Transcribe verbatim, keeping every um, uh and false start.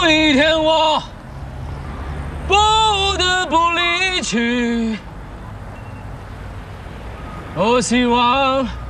有一天我不得不离去，我希望。